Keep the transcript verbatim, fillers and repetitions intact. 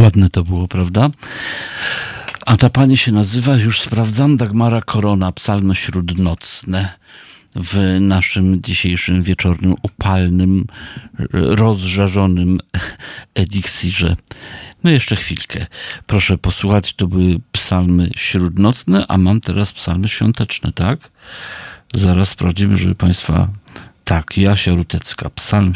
Ładne to było, prawda? A ta pani się nazywa, już sprawdzam, Dagmara Korona, psalmy śródnocne w naszym dzisiejszym wieczornym, upalnym, rozżarzonym eliksirze. No jeszcze chwilkę. Proszę posłuchać, to były psalmy śródnocne, a mam teraz psalmy świąteczne, tak? Zaraz sprawdzimy, żeby Państwa... Tak, Jasia Rutecka, psalm